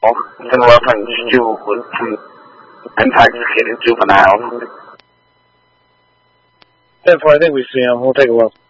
in reference to intoxicated juveniles. 10-4, I think we see him. We'll take a look.